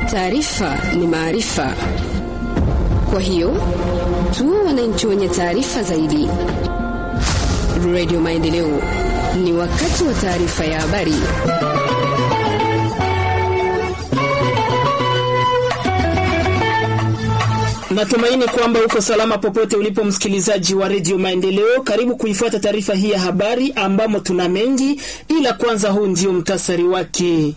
Taarifa ni maarifa. Kwa hiyo, tuwe wananchi wenye taarifa zaidi. Radio Maendeleo, ni wakati wa taarifa ya habari. Natumaini kwamba uko salama popote ulipo, msikilizaji wa Radio Maendeleo. Karibu kuifuata taarifa hii ya habari ambamo tuna mengi, ila kwanza huu ndio mtasari wake.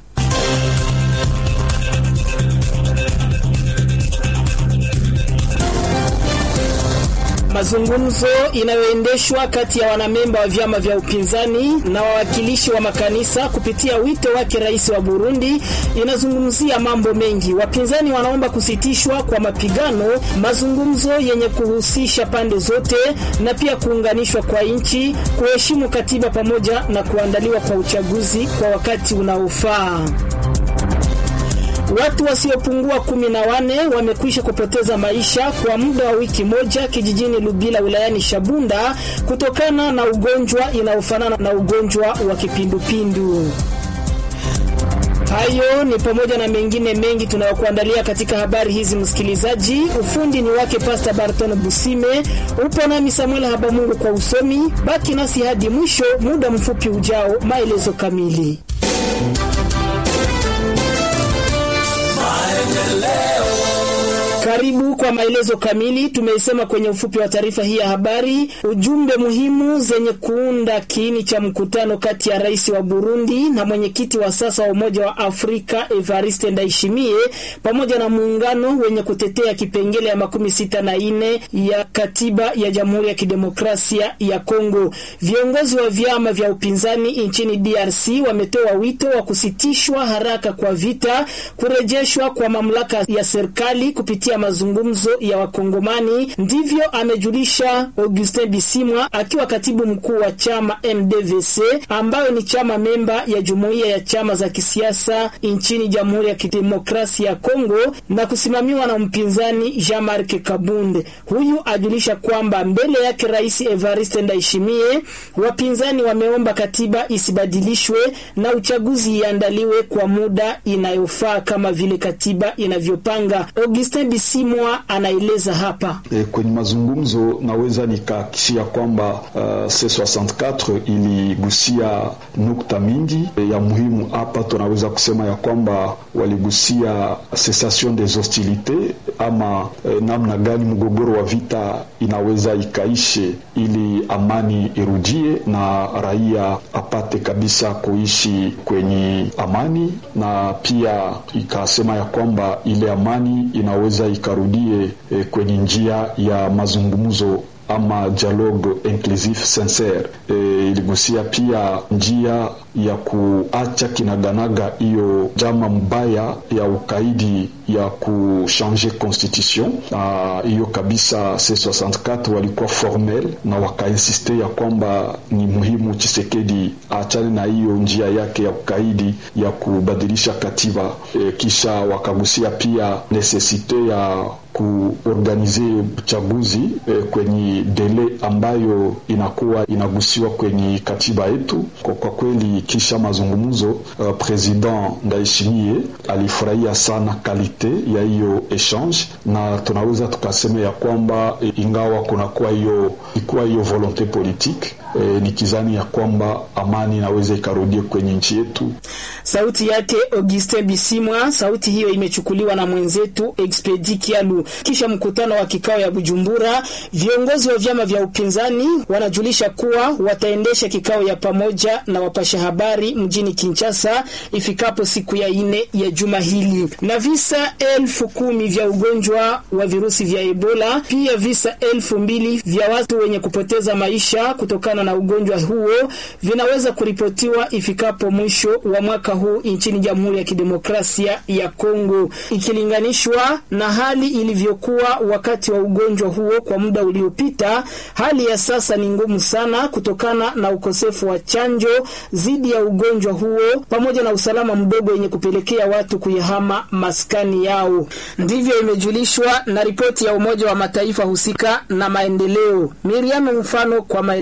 Mazungumzo inayoendeshwa kati ya wanamemba wa vyama vya upinzani na wawakilishi wa makanisa kupitia wito wake rais wa Burundi inazungumzia mambo mengi. Wapinzani wanaomba kusitishwa kwa mapigano, mazungumzo yenye kuhusisha pande zote na pia kuunganishwa kwa nchi, kuheshimu katiba pamoja na kuandaliwa kwa uchaguzi kwa wakati unaofaa. Watu wasiopungua 14 wamekwisha kupoteza maisha kwa muda wa wiki moja kijijini Lubila wilayani Shabunda kutokana na ugonjwa inaofanana na ugonjwa wa kipindupindu. Hayo ni pamoja na mengine mengi tunayokuandalia katika habari hizi, msikilizaji. Ufundi ni wake Pastor Barton Busime, upo nami Samuel Habamungu kwa usomi. Baki nasi hadi mwisho, muda mfupi ujao maelezo kamili. Karibu kwa maelezo kamili. Tumeisema kwenye ufupi wa taarifa hii ya habari ujumbe muhimu zenye kuunda kiini cha mkutano kati ya rais wa Burundi na mwenyekiti wa sasa wa Umoja wa Afrika Evariste Ndayishimiye pamoja na muungano wenye kutetea kipengele ya 64 ya katiba ya Jamhuri ya Kidemokrasia ya Kongo. Viongozi wa vyama vya upinzani nchini DRC wametoa wito wa kusitishwa haraka kwa vita, kurejeshwa kwa mamlaka ya serikali kupitia mazungumzo ya Wakongomani. Ndivyo amejulisha Augustin Bisimwa akiwa katibu mkuu wa chama MDVC ambayo ni chama memba ya jumuiya ya chama za kisiasa nchini Jamhuri ya Kidemokrasia ya Kongo na kusimamiwa na mpinzani Jean-Marc Kabunde. Huyu ajulisha kwamba mbele yake Rais Evariste Ndayishimiye wapinzani wameomba katiba isibadilishwe na uchaguzi iandaliwe kwa muda inayofaa kama vile katiba inavyopanga. Augustin Bisimwa anaeleza hapa. Kwenye mazungumzo naweza nikahakikishia kwamba C64 iligusia nukta mingi ya muhimu. Hapa tunaweza kusema ya kwamba waligusia cessation des hostilités ama namna gani mgogoro wa vita inaweza ikaishe ili amani irudie na raia apate kabisa kuishi kwenye amani, na pia ikasema ya kwamba ile amani inaweza ikarudie kwenye njia ya mazungumzo ama dialogue inclusif sincere. Iligusia pia njia ya kuacha kinaganaga hiyo jama mbaya ya ukaidi ya kuchanger constitution. Hiyo kabisa C64 walikuwa formel na wakainsiste ya kwamba ni muhimu Tshisekedi aachane na hiyo njia yake ya ukaidi ya kubadilisha katiba. Kisha wakagusia pia necessite ya kuorganize uchaguzi kwenye dele ambayo inakuwa inagusiwa kwenye katiba yetu. Kwa kweli kisha mazungumzo President Ndayishimiye alifurahia sana kalite ya hiyo exchange, na tunaweza tukasema ya kwamba ingawa kunakuwa hiyo volonté politique, nikizani ya kwamba amani inaweza ikarudie kwenye nchi yetu. Sauti yake Augustin Bisimwa. Sauti hiyo imechukuliwa na mwenzetu Expedi Kialu. Kisha mkutano wa kikao ya Bujumbura, viongozi wa vyama vya upinzani wanajulisha kuwa wataendesha kikao ya pamoja na wapasha habari mjini Kinshasa ifikapo siku ya 4 ya juma hili. Na visa 10,000 vya ugonjwa wa virusi vya Ebola, pia visa 2,000 vya watu wenye kupoteza maisha kutokana na ugonjwa huo vinaweza kuripotiwa ifikapo mwisho wa mwaka huu nchini Jamhuri ya Kidemokrasia ya Kongo, ikilinganishwa na hali ilivyokuwa wakati wa ugonjwa huo kwa muda uliopita. Hali ya sasa ni ngumu sana kutokana na ukosefu wa chanjo dhidi ya ugonjwa huo pamoja na usalama mdogo yenye kupelekea watu kuyahama maskani yao. Ndivyo imejulishwa na ripoti ya Umoja wa Mataifa husika na maendeleo. Miriam Mfano kwa maelezo kamili.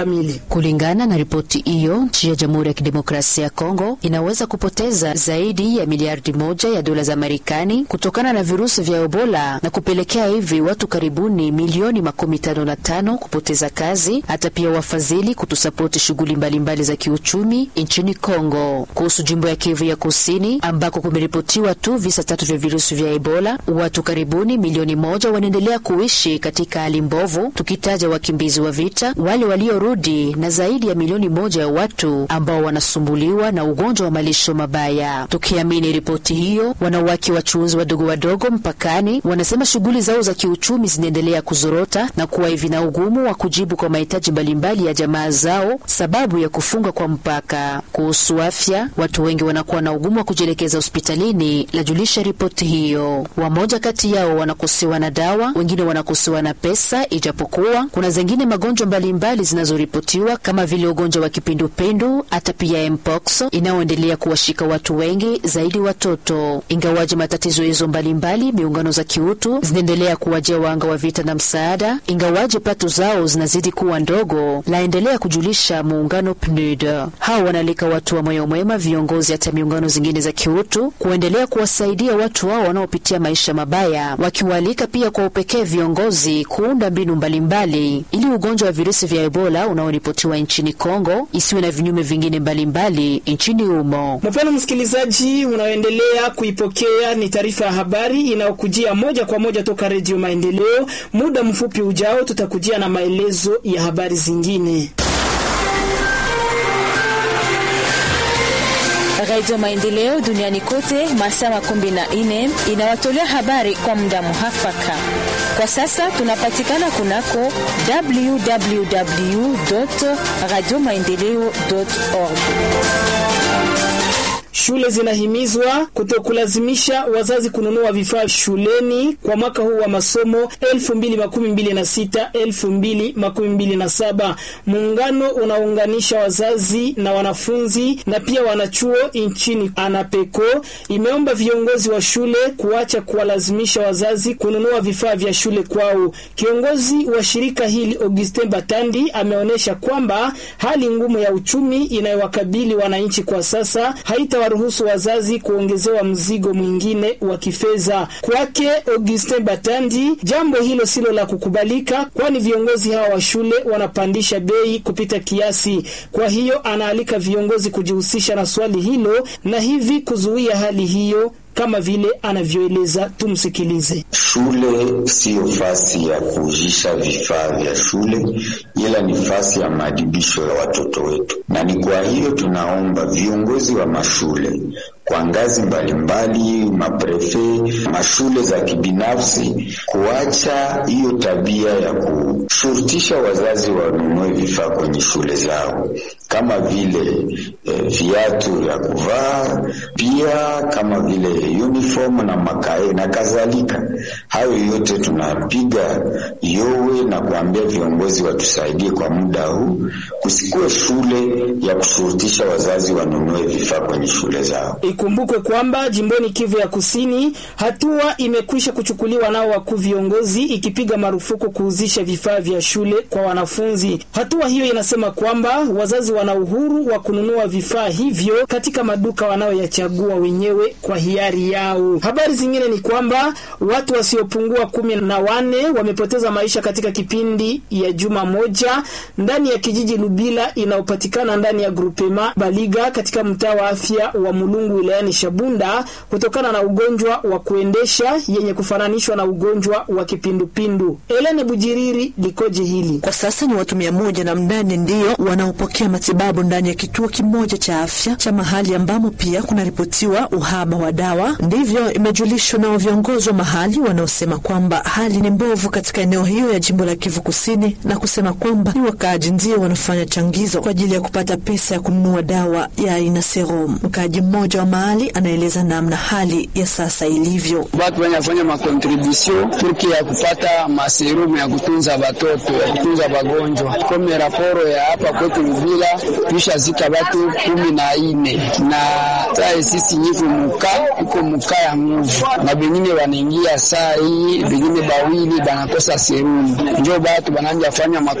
kamili. Kulingana na ripoti hiyo, nchi ya Jamhuri ya Kidemokrasia ya Kongo inaweza kupoteza zaidi ya miliardi moja ya dola za Marekani kutokana na virusi vya Ebola na kupelekea hivi watu karibuni milioni 55 kupoteza kazi, hata pia wafadhili kutusapoti shughuli mbalimbali za kiuchumi nchini Kongo. Kuhusu jimbo ya Kivu ya Kusini ambako kumeripotiwa tu visa 3 vya virusi vya Ebola, watu karibuni milioni 1 wanaendelea kuishi katika hali mbovu, tukitaja wakimbizi wa vita, wale waliorudi na zaidi ya milioni 1 ya watu ambao wanasumbuliwa na ugonjwa wa malisho mabaya. Tukiamini ripoti hiyo, wanawake wachuuzi wadogo mpakani wanasema shughuli zao za kiuchumi zinaendelea kuzorota na kuwa hivi na ugumu wa kujibu kwa mahitaji mbalimbali ya jamaa zao sababu ya kufunga kwa mpaka. Kuhusu afya, watu wengi wanakuwa na ugumu wa kujielekeza hospitalini, lajulisha ripoti hiyo. Wamoja kati yao wanakosewa na dawa, wengine wanakosewa na pesa, ijapokuwa kuna zingine magonjwa mbalimbali zinazoripotiwa kama vile ugonjwa wa kipindupindu, hata pia mpox inayoendelea kuwashika watu wengi, zaidi watoto. Ingawaje matatizo hizo mbalimbali, miungano za kiutu zinaendelea kuwajia wanga wa vita na msaada, ingawaje pato zao zinazidi kuwa ndogo, laendelea kujulisha muungano PNUD. Hao wanalika watu wa moyo mwema, viongozi hata miungano zingine za kiutu kuendelea kuwasaidia watu wao wanaopitia maisha mabaya, wakiwalika pia kwa upekee viongozi kuunda mbinu mbalimbali ili ugonjwa wa virusi vya Ebola unaoripotiwa nchini Kongo isiwe na vinyume vingine mbalimbali nchini humo. Mpendwa msikilizaji, unaoendelea kuipokea ni taarifa ya habari inayokujia moja kwa moja toka Radio Maendeleo. Muda mfupi ujao tutakujia na maelezo ya habari zingine. Radio Maendeleo duniani kote masaa 14 inawatolea habari kwa muda muhafaka. Kwa sasa tunapatikana kunako www.radiomaendeleo.org. Shule zinahimizwa kutokulazimisha wazazi kununua vifaa shuleni kwa mwaka huu wa masomo 2026-2027. Muungano unaunganisha wazazi na wanafunzi na pia wanachuo nchini Anapeko imeomba viongozi wa shule kuacha kuwalazimisha wazazi kununua vifaa vya shule kwao. Kiongozi wa shirika hili Augustin Batandi ameonesha kwamba hali ngumu ya uchumi inayowakabili wananchi kwa sasa haitawaruhusu wazazi kuongezewa mzigo mwingine wa kifedha. Kwake Augustin Batandi, jambo hilo silo la kukubalika, kwani viongozi hawa wa shule wanapandisha bei kupita kiasi. Kwa hiyo anaalika viongozi kujihusisha na swali hilo na hivi kuzuia hali hiyo, kama vile anavyoeleza. Tumsikilize. Shule sio fasi ya kuujisha vifaa vya shule, ila ni fasi ya maadibisho ya watoto wetu, na ni kwa hiyo tunaomba viongozi wa mashule kwa ngazi mbalimbali, maprefe, mashule za kibinafsi, kuacha hiyo tabia ya kushurutisha wazazi wanunue vifaa kwenye shule zao, kama vile viatu vya kuvaa, pia kama vile uniform na makae na kadhalika. Hayo yote tunapiga yowe na kuambia viongozi watusaidie kwa muda huu, kusikue shule ya kushurutisha wazazi wanunue vifaa kwenye shule zao. Ikumbukwe kwamba jimboni Kivu ya Kusini hatua imekwisha kuchukuliwa nao wakuu viongozi, ikipiga marufuku kuuzisha vifaa vya shule kwa wanafunzi. Hatua hiyo inasema kwamba wazazi wana uhuru wa kununua vifaa hivyo katika maduka wanaoyachagua wenyewe kwa hiari yao. Habari zingine ni kwamba watu wasiopungua 14 wamepoteza maisha katika kipindi ya juma moja ndani ya kijiji Lubila inayopatikana ndani ya grupema Baliga katika mtaa wa afya wa Mulungu wilayani Shabunda kutokana na ugonjwa wa kuendesha yenye kufananishwa na ugonjwa wa kipindupindu. Elene Bujiriri likoje hili? Kwa sasa ni watu 108 ndio wanaopokea matibabu ndani ya kituo kimoja cha afya cha mahali ambamo pia kunaripotiwa uhaba wa dawa. Ndivyo imejulishwa na viongozi wa mahali wanaosema kwamba hali ni mbovu katika eneo hiyo ya jimbo la Kivu Kusini, na kusema kwamba ni wakaaji ndio wanafanya changizo kwa ajili ya kupata pesa ya kununua dawa ya aina serum. Mkaaji mmoja wa mahali anaeleza namna hali ya sasa ilivyo. Watu wanafanya makontribution turki ya kupata maserumu ya kutunza watoto, ya kutunza wagonjwa. Kome raporo ya hapa kwetu Lubila kisha zika watu 14 na tae sisi nyifu muka ya nguvu na bengine wanaingia saa hii, bengine bawili banakosa serumu. Njo batu bananja fanya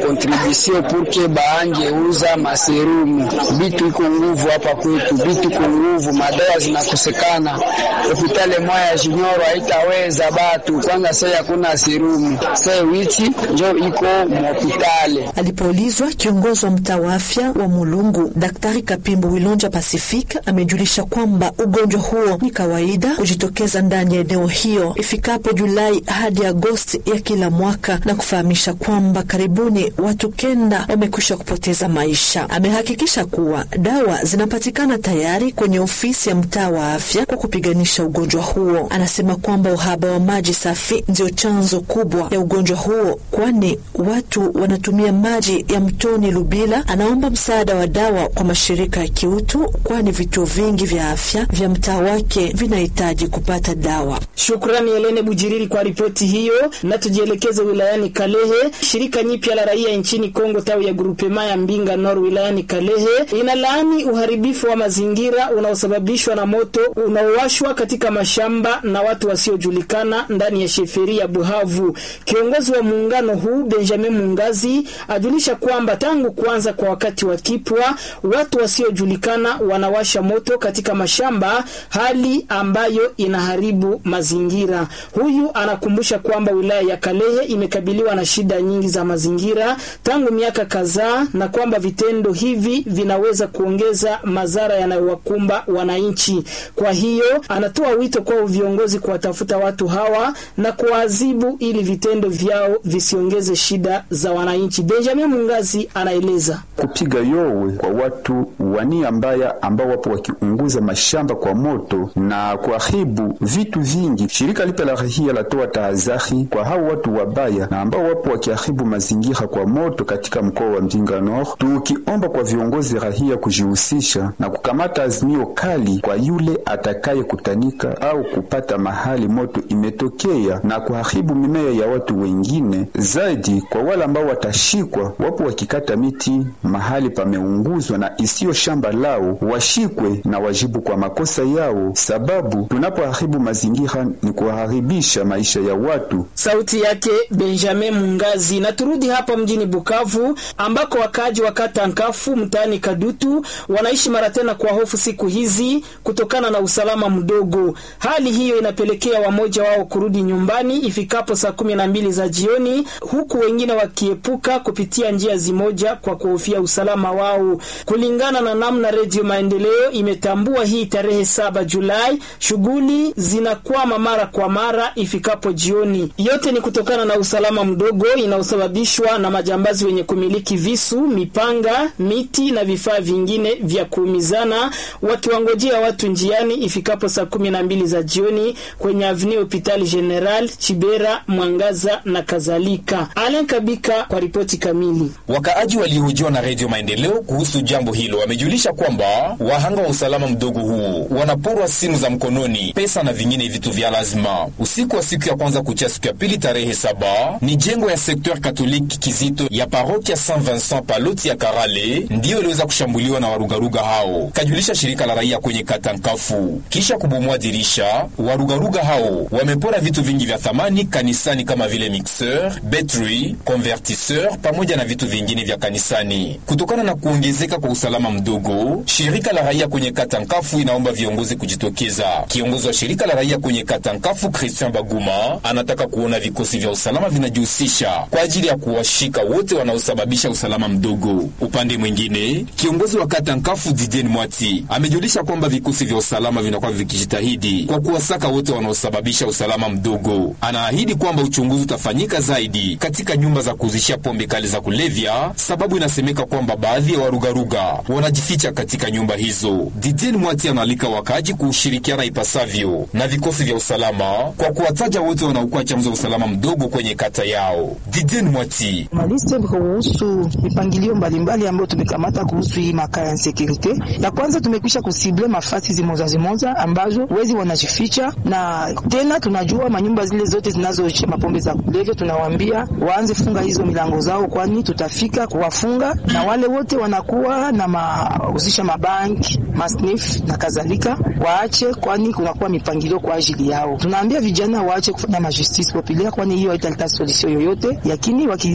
contribution pour baanje uza maserumu. Bitu iko nguvu hapa kwetu, bitu iko nguvu, madawa zinakosekana. Hospitali moja ya Junior haitaweza batu, kwanza sasa hakuna serumu. Sasa witi ndio iko hospitali. Alipoulizwa, kiongozi wa mtaa wa afya wa Mulungu, Daktari Kapimbo Wilonja Pacific, amejulisha kwamba ugonjwa huo ni kawaida kujitokeza ndani ya eneo hiyo ifikapo Julai hadi Agosti ya kila mwaka, na kufahamisha kwamba karibuni watu 9 wamekwisha kupoteza maisha. Amehakikisha kuwa dawa zinapatikana tayari kwenye ofisi ya mtaa wa afya kwa kupiganisha ugonjwa huo. Anasema kwamba uhaba wa maji safi ndio chanzo kubwa ya ugonjwa huo, kwani watu wanatumia maji ya mtoni Lubila. Anaomba msaada wa dawa kwa mashirika ya kiutu, kwani vituo vingi vya afya vya mtaa wake vinahitaji kupata dawa. Shukrani Helene Bujiriri kwa ripoti hiyo. Na tujielekeze wilayani Kalehe. Shirika nyipya la raia nchini Kongo tawi ya Grupema ya Mbinga Nord wilayani Kalehe inalaani uharibifu wa mazingira unaosababishwa na moto unaowashwa katika mashamba na watu wasiojulikana ndani ya sheferi ya Buhavu. Kiongozi wa muungano huu Benjamin Mungazi ajulisha kwamba tangu kuanza kwa wakati wa kipwa watu wasiojulikana wanawasha moto katika mashamba, hali ambayo inaharibu mazingira. Huyu anakumbusha kwamba wilaya ya Kalehe imekabiliwa na shida nyingi za mazingira tangu miaka kadhaa, na kwamba vitendo hivi vinaweza kuongeza madhara yanayowakumba wananchi. Kwa hiyo anatoa wito kwa viongozi kuwatafuta watu hawa na kuadhibu ili vitendo vyao visiongeze shida za wananchi. Benjamin Mungazi anaeleza. Kupiga yowe kwa watu wania mbaya ambao wapo wakiunguza mashamba kwa moto na kuharibu vitu vingi. Shirika lipe la rahia latoa tahadhari kwa hao watu wabaya na ambao wapo wakiharibu mazingira kwa moto katika mkoa wa Mbinga Nord, tukiomba kwa viongozi rahia kujihusisha na kukamata azimio kali kwa yule atakaye kutanika au kupata mahali moto imetokea na kuharibu mimea ya watu wengine. Zaidi kwa wale ambao watashikwa wapo wakikata miti mahali pameunguzwa na isiyo shamba lao, washikwe na wajibu kwa makosa yao, sababu tunapoharibu mazingira ni kuharibisha maisha ya watu. Sauti yake Benjamin Mungazi. Na turudi hapa mjini Bukavu ambako wakaji wa kata Nkafu mtaani Kadutu wanaishi mara tena kwa hofu siku hizi kutokana na usalama mdogo. Hali hiyo inapelekea wamoja wao kurudi nyumbani ifikapo saa 12 za jioni, huku wengine wakiepuka kupitia njia zimoja kwa kuhofia usalama wao. Kulingana na namna Radio Maendeleo imetambua, hii tarehe 7 Julai shughuli zinakwama mara kwa mara ifikapo jioni. Yote ni kutokana na usalama mdogo inaosababishwa na majambazi wenye kumiliki visu, mipanga, miti na vifaa vingine vya kuumizana, wakiwangojea watu njiani ifikapo saa 12 za jioni kwenye Avenue Hopital General, Chibera, Mwangaza na kadhalika. Alain Kabika kwa ripoti kamili. Wakaaji waliohojiwa na Radio Maendeleo kuhusu jambo hilo wamejulisha kwamba wahanga wa usalama mdogo huu wanaporwa simu za mkononi, pesa na vingine vitu vya lazima. Usiku wa siku ya kwanza kuchia siku ya pili tarehe 7, ni jengo ya sekteur katoliki Kizito ya parokia Saint Vincent Paloti ya Karale ndiyo iliweza kushambuliwa na warugaruga hao, kajulisha shirika la raia kwenye kata Nkafu. Kisha kubomoa dirisha, warugaruga hao wamepora vitu vingi vya thamani kanisani kama vile mixeur, battery, convertisseur pamoja na vitu vingine vya kanisani. Kutokana na kuongezeka kwa usalama mdogo, shirika la raia kwenye kata Nkafu inaomba viongozi kujitokeza. Kiongozi wa shirika la raia kwenye kata Nkafu, Christian Baguma, anataka kuona vikosi vya usalama vinajihusisha kwa ajili ya kuwashika wote wanaosababisha usalama mdogo. Upande mwingine, kiongozi wa kata Nkafu Didier Mwati amejulisha kwamba vikosi vya usalama vinakuwa vikijitahidi kwa kuwasaka wote wanaosababisha usalama mdogo. Anaahidi kwamba uchunguzi utafanyika zaidi katika nyumba za kuzishia pombe kali za kulevya, sababu inasemeka kwamba baadhi ya warugaruga wanajificha katika nyumba hizo. Didier Mwati analika wakaji kushirikiana ipasavyo na vikosi vya usalama kwa kuwataja wote wanaokuwa chanzo usalama mdogo kwenye kata yao. Didier Mwati: maliste kuhusu mipangilio mbalimbali ambayo tumekamata kuhusu hii maka ya security. La kwanza tumekwisha kusible mafasi zimoza ambazo wezi wanajificha, na tena tunajua manyumba zile zote zinazoishi mapombe za kulevya tunawaambia waanze funga hizo milango zao, kwani tutafika kuwafunga, na wale wote wanakuwa na mahusisha mabanki, masnif na kadhalika waache, kwani kunakuwa mipangilio kwa ajili yao. Tunaambia vijana waache kufanya majustice populaire, kwani hiyo haitaleta solution yoyote, lakini wakidenonce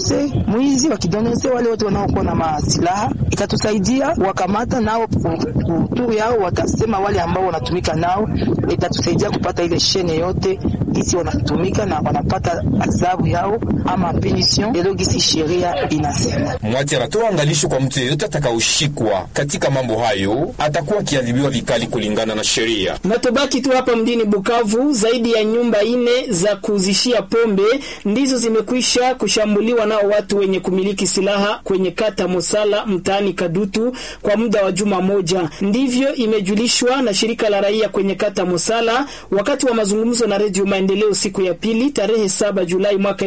wakidenonse mwizi, wakidenonse wale wote wanaokuwa na masilaha, itatusaidia wakamata nao kuturu yao, watasema wale ambao wanatumika nao, itatusaidia kupata ile shene yote gisi wanatumika na wanapata adhabu yao ama punition ile gisi sheria inasema. Mwati anatoa angalisho kwa mtu yeyote atakaoshikwa katika mambo hayo, atakuwa akiadhibiwa vikali kulingana na sheria. Na tubaki tu hapa mjini Bukavu, zaidi ya nyumba 4 za kuuzishia pombe ndizo zimekwisha kushambuliwa nao watu wenye kumiliki silaha kwenye kata Mosala mtaani Kadutu kwa muda wa juma moja. Ndivyo imejulishwa na shirika la raia kwenye kata Mosala wakati wa mazungumzo na Radio Maendeleo siku ya pili tarehe 7 Julai mwaka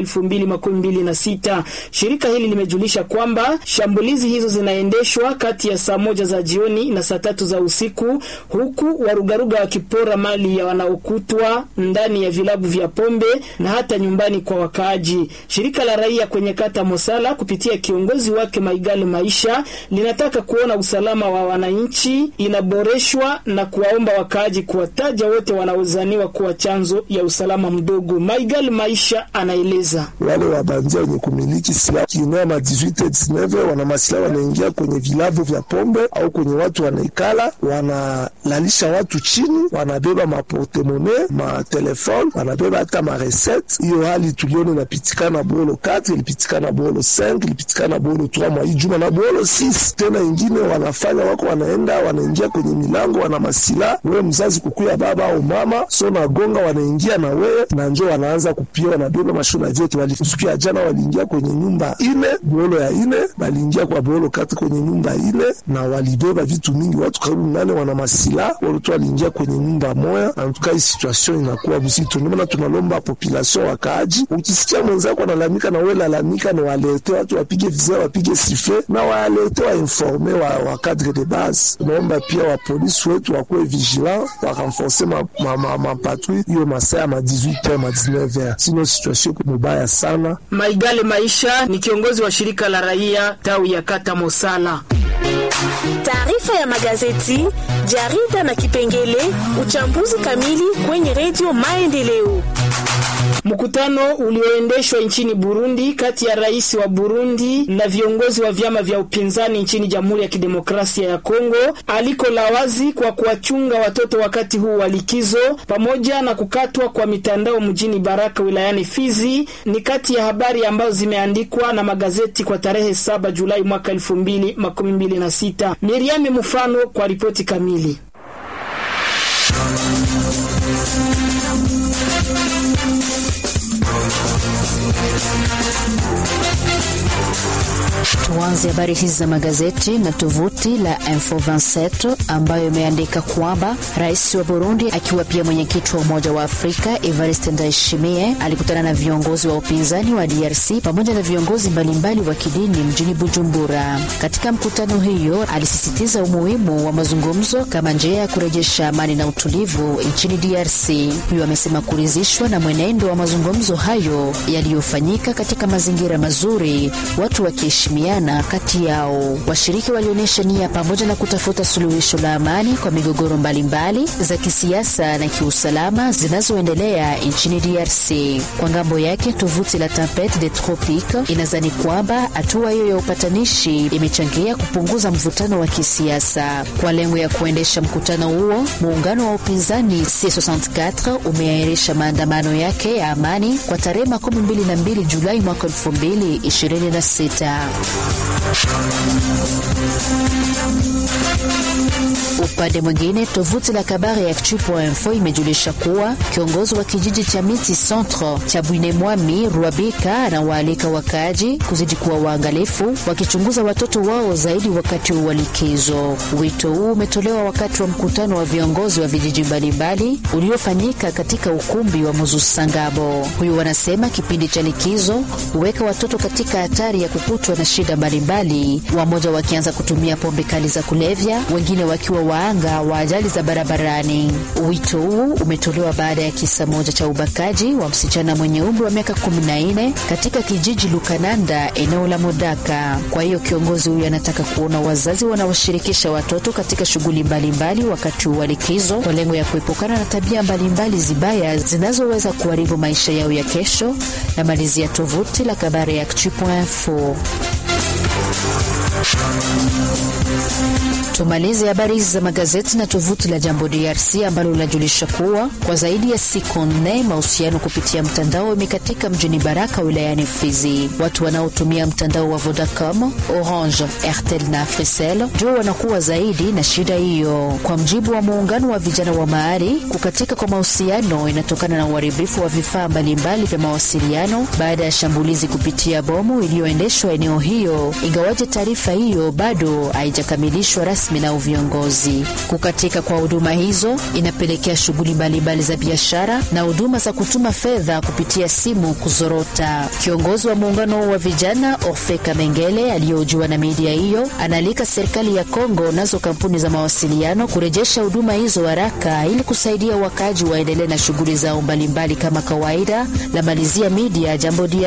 2026. Shirika hili limejulisha kwamba shambulizi hizo zinaendeshwa kati ya saa 1 za jioni na saa 3 za usiku, huku warugaruga wakipora mali ya wanaokutwa ndani ya vilabu vya pombe na hata nyumbani kwa wakaaji. Shirika la raia kwenye kata Mosala kupitia kiongozi wake Maigali Maisha linataka kuona usalama wa wananchi inaboreshwa na kuwaomba wakaaji kuwataja wote wanaozaniwa kuwa chanzo ya usalama mdogo. Maigali Maisha anaeleza. Wale wabandia wenye kumiliki silaha kienea ma 18-19 wana masilaha, wanaingia kwenye vilabu vya pombe au kwenye watu wanaikala, wanalalisha watu chini, wanabeba maportemone, matelefone, wanabeba hata marecette. Hiyo hali tulione inapitikana Bolo 4, ilipitikana Bolo 5, ilipitikana Bolo 3 mwa juma na Bolo 6. Tena ingine wanafanya wako wanaingia kwenye milango, wana masilaha, wewe mzazi kukuya baba au mama, so na gonga wanaingia na wewe na njoo wanaanza kupia, wanabeba mashona vyote. Walisikia jana waliingia kwenye nyumba 4, Bolo ya 4, waliingia kwa Bolo 4 kwenye nyumba 4 na walibeba vitu mingi, watu karibu 8 wana masilaha, watu waliingia kwenye nyumba moja. Na tukai situation inakuwa mzito, ndio maana tunalomba population wakaaji, ukisikia mwenzako analamika na wewe lalamika, na walete watu wapige vizao, wapige sifflet na walete wa informer wa cadre de base. Naomba pia wa polisi wetu wakuwe vigilant, warenforcer ma patrouille hiyo masaa ma 18h ma 19h, sino situation mbaya sana. Maigale Maisha ni kiongozi wa shirika la raia tawi ya kata Mosala. Taarifa ya magazeti, jarida na kipengele uchambuzi kamili kwenye Radio Maendeleo. Mkutano ulioendeshwa nchini Burundi kati ya rais wa Burundi na viongozi wa vyama vya upinzani nchini Jamhuri ya Kidemokrasia ya Kongo aliko la wazi kwa kuwachunga watoto wakati huu wa likizo pamoja na kukatwa kwa mitandao mjini Baraka wilayani Fizi ni kati ya habari ambazo zimeandikwa na magazeti kwa tarehe 7 Julai mwaka 2026. Miriam Mufano kwa ripoti kamili. Tuanze habari hizi za magazeti na tovuti la Info 27 ambayo imeandika kwamba rais wa Burundi akiwa pia mwenyekiti wa Umoja wa Afrika Evariste Ndayishimiye alikutana na viongozi wa upinzani wa DRC pamoja na viongozi mbalimbali wa kidini mjini Bujumbura. Katika mkutano hiyo alisisitiza umuhimu wa mazungumzo kama njia ya kurejesha amani na utulivu nchini DRC. Huyo amesema kuridhishwa na mwenendo wa mazungumzo hayo yaliyofanyika katika mazingira mazuri, watu wakiheshimiana kati yao. Washiriki walionyesha nia pamoja na kutafuta suluhisho la amani kwa migogoro mbalimbali za kisiasa na kiusalama zinazoendelea nchini DRC. Kwa ngambo yake, tovuti la Tempete des Tropiques inazani kwamba hatua hiyo ya upatanishi imechangia kupunguza mvutano wa kisiasa. Kwa lengo ya kuendesha mkutano huo, muungano wa upinzani C64 umeahirisha maandamano yake ya amani kwa tarehe 22 Julai mwaka 2026. Upande mwingine, tovuti la Kabare Actu.info imejulisha kuwa kiongozi wa kijiji cha Miti Centre cha Bwinemwami Rwabika anawaalika wakaaji kuzidi kuwa waangalifu wakichunguza watoto wao zaidi wakati wa likizo. Wito huu umetolewa wakati wa mkutano wa viongozi wa vijiji mbalimbali uliofanyika katika ukumbi wa Muzusangabo. Huyu wanasema kipindi cha likizo huweka watoto katika hatari ya kukutwa na shida mbalimbali mbalimbali, wamoja wakianza kutumia pombe kali za kulevya, wengine wakiwa waanga wa ajali za barabarani. Wito huu umetolewa baada ya kisa moja cha ubakaji wa msichana mwenye umri wa miaka 14 katika kijiji Lukananda, eneo la Modaka. Kwa hiyo kiongozi huyu anataka kuona wazazi wanaoshirikisha watoto katika shughuli mbalimbali wakati wa likizo kwa lengo ya kuepukana na tabia mbalimbali zibaya zinazoweza kuharibu maisha yao ya kesho. Na malizia tovuti la kabareactu.info. Tumalize habari za magazeti na tovuti la Jambo DRC ambalo linajulisha kuwa kwa zaidi ya siku 4 mahusiano kupitia mtandao imekatika mjini Baraka wilayani Fizi. Watu wanaotumia mtandao wa Vodacom, Orange, Airtel na Africell ndio wanakuwa zaidi na shida hiyo. Kwa mjibu wa muungano wa vijana wa mahali, kukatika kwa mahusiano inatokana na uharibifu wa vifaa mbalimbali vya mawasiliano baada ya shambulizi kupitia bomu iliyoendeshwa eneo hiyo, ingawaje taarifa hiyo bado haijakamilishwa rasmi na viongozi. Kukatika kwa huduma hizo inapelekea shughuli mbalimbali za biashara na huduma za kutuma fedha kupitia simu kuzorota. Kiongozi wa muungano wa vijana Orfe Kamengele aliyojua na media hiyo analika serikali ya Kongo nazo kampuni za mawasiliano kurejesha huduma hizo haraka ili kusaidia wakaji waendelee na shughuli zao mbalimbali kama kawaida. La malizia media Jambo